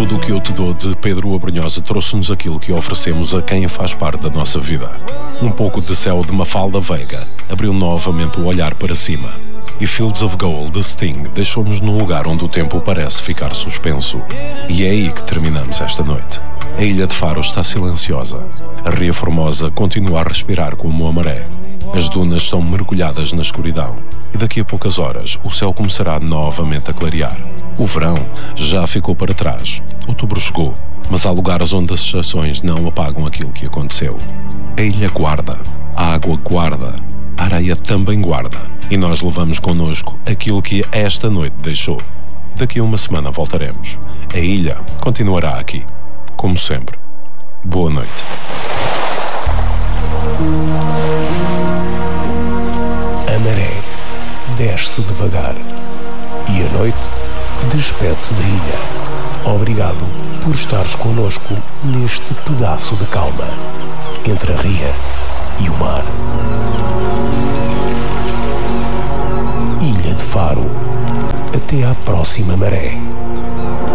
Tudo o que eu te dou, de Pedro Abrunhosa, trouxe-nos aquilo que oferecemos a quem faz parte da nossa vida. Um pouco de céu, de Mafalda Veiga abriu novamente o olhar para cima. E Fields of Gold, de Sting, deixou-nos num lugar onde o tempo parece ficar suspenso. E é aí que terminamos esta noite. A ilha de Faro está silenciosa. A Ria Formosa continua a respirar como a maré. As dunas são mergulhadas na escuridão. E daqui a poucas horas o céu começará novamente a clarear. O verão já ficou para trás. Outubro chegou, mas há lugares onde as estações não apagam aquilo que aconteceu. A ilha guarda, a água guarda, a areia também guarda. E nós levamos connosco aquilo que esta noite deixou. Daqui a uma semana voltaremos. A ilha continuará aqui, como sempre. Boa noite. A maré desce devagar e a noite despede-se da ilha. Obrigado por estares connosco neste pedaço de calma entre a ria e o mar. Ilha de Faro. Até à próxima maré.